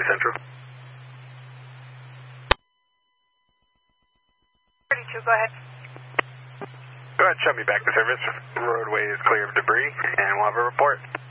Central. 32, go ahead. Go ahead, shut me back to service. Roadway is clear of debris, and we'll have a report.